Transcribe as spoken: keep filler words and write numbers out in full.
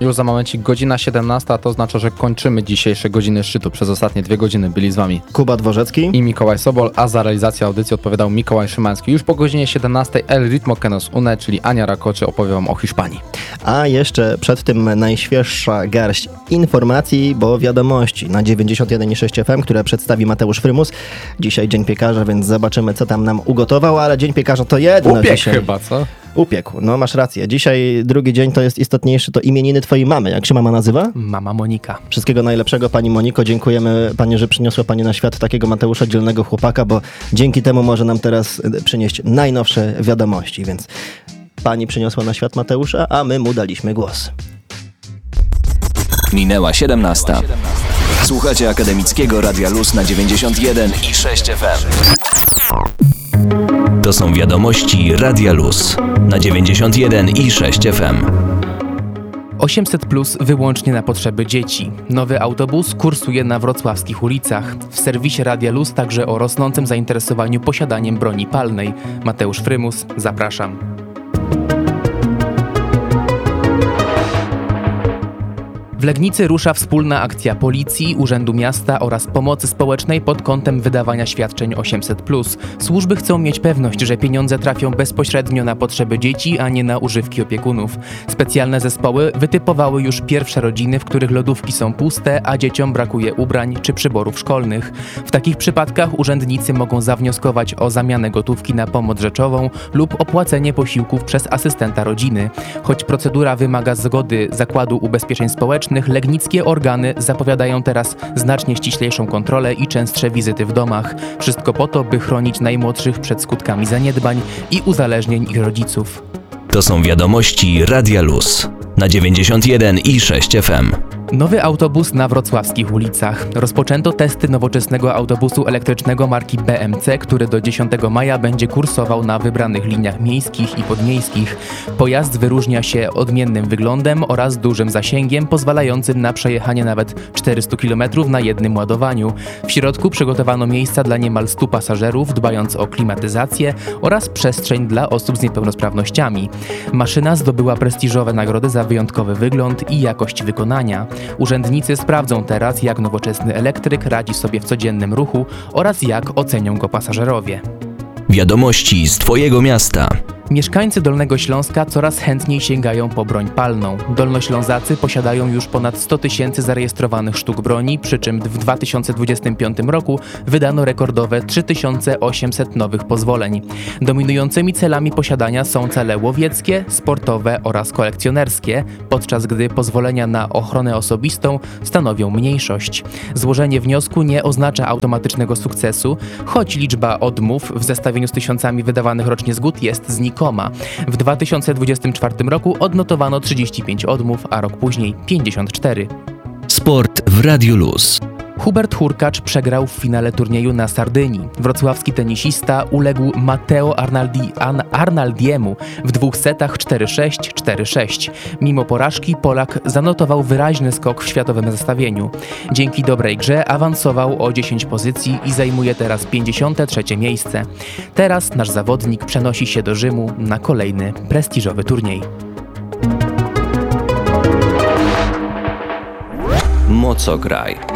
Już za momencik godzina siedemnasta, a to oznacza, że kończymy dzisiejsze godziny szczytu. Przez ostatnie dwie godziny byli z wami Kuba Dworzecki i Mikołaj Sobol, a za realizację audycji odpowiadał Mikołaj Szymański. Już po godzinie siedemnastej El Ritmo que nos une, czyli Ania Rakoczy opowie wam o Hiszpanii. A jeszcze przed tym najświeższa garść informacji, bo wiadomości na dziewięćdziesiąt jeden i sześć F M, które przedstawi Mateusz Frymus. Dzisiaj Dzień Piekarza, więc zobaczymy, co tam nam ugotował, ale Dzień Piekarza to jedno Upiek dzisiaj. chyba, co? Upiekł, no masz rację. Dzisiaj drugi dzień to jest istotniejszy, to imieniny twojej mamy. Jak się mama nazywa? Mama Monika. Wszystkiego najlepszego, pani Moniko. Dziękujemy pani, że przyniosła pani na świat takiego Mateusza, dzielnego chłopaka, bo dzięki temu może nam teraz przynieść najnowsze wiadomości, więc pani przyniosła na świat Mateusza, a my mu daliśmy głos. Minęła siedemnasta. Słuchacie Akademickiego Radia Luz na dziewięćdziesiąt jeden i sześć F M. To są wiadomości Radia Luz na dziewięćdziesiąt jeden i sześć F M. osiemset plus wyłącznie na potrzeby dzieci. Nowy autobus kursuje na wrocławskich ulicach. W serwisie Radia Luz także o rosnącym zainteresowaniu posiadaniem broni palnej. Mateusz Frymus, zapraszam. W Legnicy rusza wspólna akcja Policji, Urzędu Miasta oraz Pomocy Społecznej pod kątem wydawania świadczeń osiemset plus. Służby chcą mieć pewność, że pieniądze trafią bezpośrednio na potrzeby dzieci, a nie na używki opiekunów. Specjalne zespoły wytypowały już pierwsze rodziny, w których lodówki są puste, a dzieciom brakuje ubrań czy przyborów szkolnych. W takich przypadkach urzędnicy mogą zawnioskować o zamianę gotówki na pomoc rzeczową lub opłacenie posiłków przez asystenta rodziny. Choć procedura wymaga zgody Zakładu Ubezpieczeń Społecznych, legnickie organy zapowiadają teraz znacznie ściślejszą kontrolę i częstsze wizyty w domach. Wszystko po to, by chronić najmłodszych przed skutkami zaniedbań i uzależnień ich rodziców. To są wiadomości Radia Luz na dziewięćdziesiąt jeden i sześć F M. Nowy autobus na wrocławskich ulicach. Rozpoczęto testy nowoczesnego autobusu elektrycznego marki B M C, który do dziesiątego maja będzie kursował na wybranych liniach miejskich i podmiejskich. Pojazd wyróżnia się odmiennym wyglądem oraz dużym zasięgiem, pozwalającym na przejechanie nawet czterysta kilometrów na jednym ładowaniu. W środku przygotowano miejsca dla niemal stu pasażerów, dbając o klimatyzację oraz przestrzeń dla osób z niepełnosprawnościami. Maszyna zdobyła prestiżowe nagrody za wyjątkowy wygląd i jakość wykonania. Urzędnicy sprawdzą teraz, jak nowoczesny elektryk radzi sobie w codziennym ruchu oraz jak ocenią go pasażerowie. Wiadomości z twojego miasta. Mieszkańcy Dolnego Śląska coraz chętniej sięgają po broń palną. Dolnoślązacy posiadają już ponad sto tysięcy zarejestrowanych sztuk broni, przy czym w dwa tysiące dwudziestym piątym roku wydano rekordowe trzy tysiące osiemset nowych pozwoleń. Dominującymi celami posiadania są cele łowieckie, sportowe oraz kolekcjonerskie, podczas gdy pozwolenia na ochronę osobistą stanowią mniejszość. Złożenie wniosku nie oznacza automatycznego sukcesu, choć liczba odmów w zestawieniu z tysiącami wydawanych rocznie zgód jest znikoma. W dwa tysiące dwudziestym czwartym roku odnotowano trzydzieści pięć odmów, a rok później pięćdziesiąt cztery. Sport w Radiu Luz. Hubert Hurkacz przegrał w finale turnieju na Sardynii. Wrocławski tenisista uległ Matteo Arnaldi, An, Arnaldiemu w dwóch setach cztery sześć cztery sześć. Mimo porażki Polak zanotował wyraźny skok w światowym zestawieniu. Dzięki dobrej grze awansował o dziesięć pozycji i zajmuje teraz pięćdziesiąte trzecie miejsce. Teraz nasz zawodnik przenosi się do Rzymu na kolejny prestiżowy turniej. Mocograj.